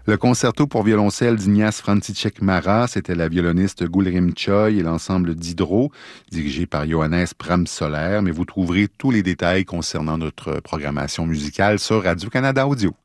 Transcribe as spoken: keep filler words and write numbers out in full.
Le concerto pour violoncelle d'Ignace František Mara, c'était la violoniste Gulrim Choi et l'ensemble d'Hydro, dirigé par Johannes Brahms-Soler. Mais vous trouverez tous les détails concernant notre programmation musicale sur Radio-Canada Audio.